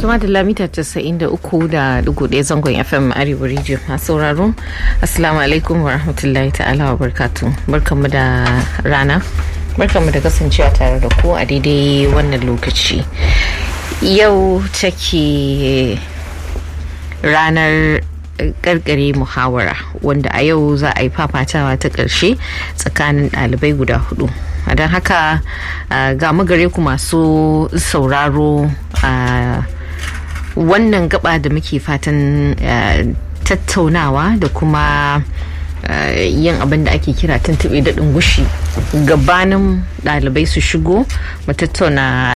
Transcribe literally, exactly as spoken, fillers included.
Tuma da lamita casa'in da uku da dugu ɗaya zangon F M Arewa Radio. A sauraro, Assalamu alaikum wa rahmatullahi ta'ala wa barkatu. Barkanmu da rana. Barkanmu da kasancewa tare da ku a daidai wannan lokaci. Yau take ranar karkare muhawara wanda a yau za a yi fafatawa ta ƙarshe tsakanin ɗalibai guda hudu. Don haka ga magare ku masu sauraro a wannan gaba da muke fatan tattaunawa da kuma yin abin da ake kira tuntuɓe daɗin gushi gabanin ɗalibai su shigo mu tattauna